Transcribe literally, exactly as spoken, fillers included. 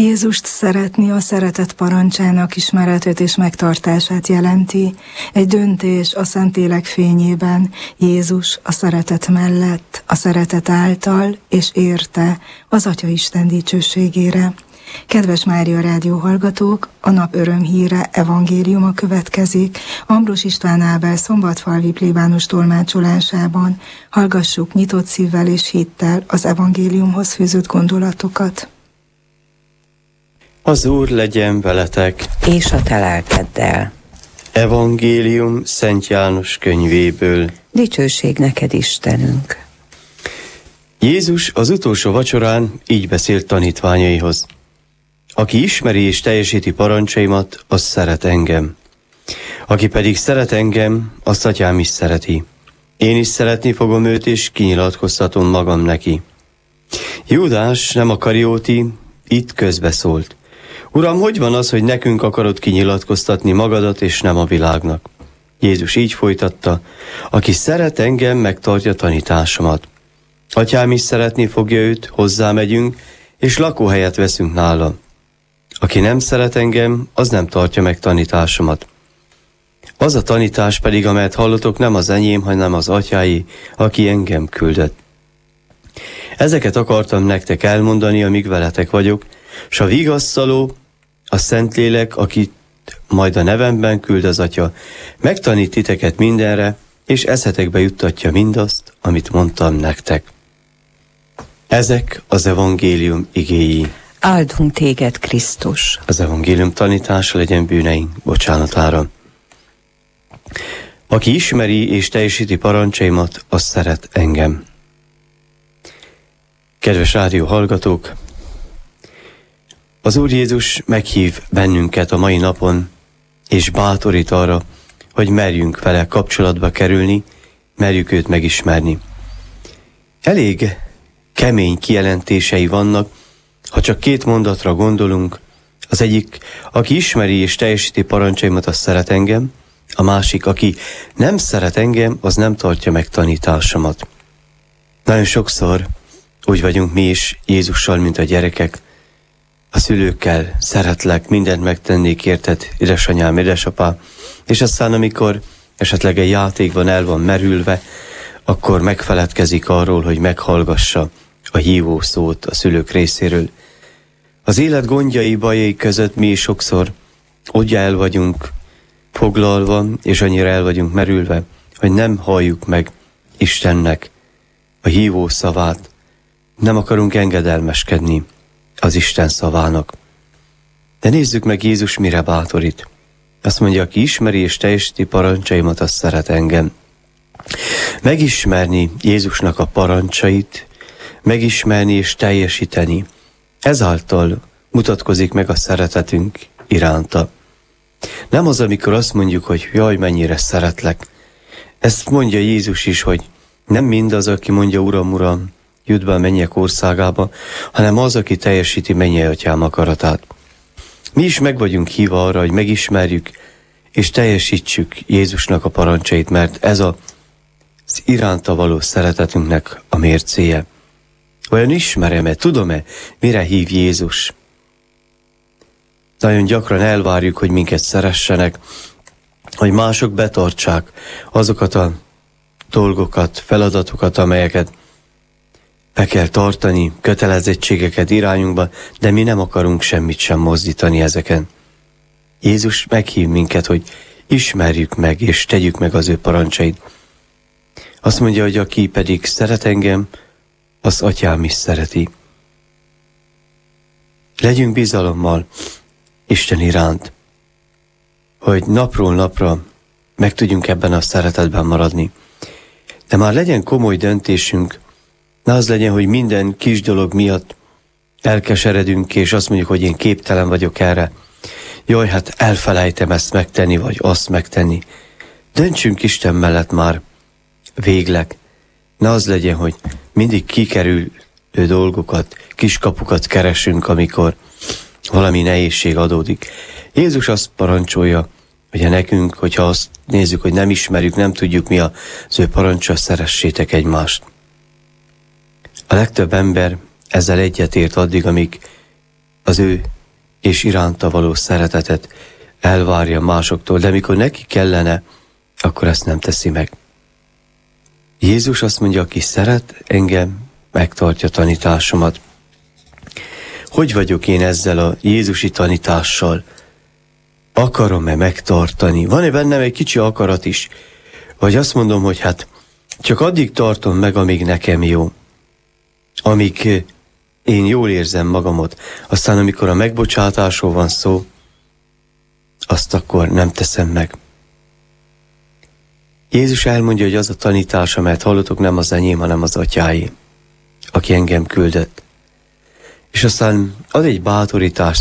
Jézust szeretni a szeretet parancsának ismeretét és megtartását jelenti. Egy döntés a Szentlélek fényében, Jézus a szeretet mellett, a szeretet által és érte az Atyaisten dicsőségére. Kedves Mária Rádió hallgatók, a nap örömhíre evangéliuma következik. Ambrus István Ábel szombatfalvi plébános tolmácsolásában. Hallgassuk nyitott szívvel és hittel az evangéliumhoz fűzött gondolatokat. Az Úr legyen veletek, és a te lelkeddel. Evangélium Szent János könyvéből. Dicsőség neked, Istenünk! Jézus az utolsó vacsorán így beszélt tanítványaihoz. Aki ismeri és teljesíti parancsaimat, az szeret engem. Aki pedig szeret engem, azt Atyám is szereti. Én is szeretni fogom őt, és kinyilatkoztatom magam neki. Júdás, nem a Karióti, itt közbeszólt. Uram, hogy van az, hogy nekünk akarod kinyilatkoztatni magadat, és nem a világnak? Jézus így folytatta, aki szeret engem, megtartja tanításomat. Atyám is szeretni fogja őt, hozzámegyünk, és lakóhelyet veszünk nála. Aki nem szeret engem, az nem tartja meg tanításomat. Az a tanítás pedig, amelyet hallotok, nem az enyém, hanem az Atyái, aki engem küldött. Ezeket akartam nektek elmondani, amíg veletek vagyok, s a vigasztaló, a Szentlélek, akit majd a nevemben küld az Atya, megtanít titeket mindenre, és eszetekbe juttatja mindazt, amit mondtam nektek. Ezek az evangélium igéi. Áldunk téged, Krisztus! Az evangélium tanítása legyen bűneink bocsánatára. Aki ismeri és teljesíti parancsaimat, az szeret engem. Kedves rádió hallgatók! Az Úr Jézus meghív bennünket a mai napon, és bátorít arra, hogy merjünk vele kapcsolatba kerülni, merjük őt megismerni. Elég kemény kijelentései vannak, ha csak két mondatra gondolunk. Az egyik, aki ismeri és teljesíti parancsaimat, az szeret engem, a másik, aki nem szeret engem, az nem tartja meg tanításomat. Nagyon sokszor úgy vagyunk mi is Jézussal, mint a gyerekek. A szülőkkel szeretlek, mindent megtennék érted, édesanyám, édesapá, és aztán amikor esetleg egy játékban el van merülve, akkor megfeledkezik arról, hogy meghallgassa a hívó szót a szülők részéről. Az élet gondjai, bajai között mi is sokszor úgy el vagyunk foglalva, és annyira el vagyunk merülve, hogy nem halljuk meg Istennek a hívó szavát, nem akarunk engedelmeskedni az Isten szavának. De nézzük meg, Jézus mire bátorít. Azt mondja, aki ismeri és teljesíti parancsaimat, az szeret engem. Megismerni Jézusnak a parancsait, megismerni és teljesíteni, ezáltal mutatkozik meg a szeretetünk iránta. Nem az, amikor azt mondjuk, hogy jaj, mennyire szeretlek. Ezt mondja Jézus is, hogy nem mindaz, aki mondja Uram, Uram, jut be a mennyek országába, hanem az, aki teljesíti mennyei Atyám akaratát. Mi is meg vagyunk hívva arra, hogy megismerjük és teljesítsük Jézusnak a parancsait, mert ez a, az iránta való szeretetünknek a mércéje. Olyan ismerem-e, tudom-e, mire hív Jézus? Nagyon gyakran elvárjuk, hogy minket szeressenek, hogy mások betartsák azokat a dolgokat, feladatokat, amelyeket be kell tartani, kötelezettségeket irányunkba, de mi nem akarunk semmit sem mozdítani ezeken. Jézus meghív minket, hogy ismerjük meg, és tegyük meg az ő parancsait. Azt mondja, hogy aki pedig szeret engem, az Atyám is szereti. Legyünk bizalommal Isten iránt, hogy napról napra meg tudjunk ebben a szeretetben maradni. De már legyen komoly döntésünk, ne az legyen, hogy minden kis dolog miatt elkeseredünk, és azt mondjuk, hogy én képtelen vagyok erre. Jaj, hát elfelejtem ezt megtenni, vagy azt megtenni. Döntsünk Isten mellett már végleg. Ne az legyen, hogy mindig kikerülő dolgokat, kiskapukat keresünk, amikor valami nehézség adódik. Jézus azt parancsolja, ugye nekünk, hogyha azt nézzük, hogy nem ismerjük, nem tudjuk mi az ő parancsa, szeressétek egymást. A legtöbb ember ezzel egyetért addig, amíg az ő és iránta való szeretetet elvárja másoktól, de mikor neki kellene, akkor ezt nem teszi meg. Jézus azt mondja, aki szeret engem, megtartja tanításomat. Hogy vagyok én ezzel a jézusi tanítással? Akarom-e megtartani? Van-e bennem egy kicsi akarat is? Vagy azt mondom, hogy hát csak addig tartom meg, amíg nekem jó. Amíg én jól érzem magamat. Aztán amikor a megbocsátásról van szó, azt akkor nem teszem meg. Jézus elmondja, hogy az a tanítás, amelyet hallotok, nem az enyém, hanem az atyáé, aki engem küldött. És aztán ad egy bátorítást